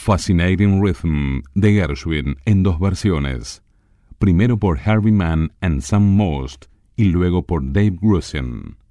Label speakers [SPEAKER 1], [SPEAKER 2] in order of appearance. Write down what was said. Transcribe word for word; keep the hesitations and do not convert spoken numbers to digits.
[SPEAKER 1] Fascinating Rhythm de Gershwin en dos versiones, primero por Harvey Mann and Sam Most y luego por Dave Grusin.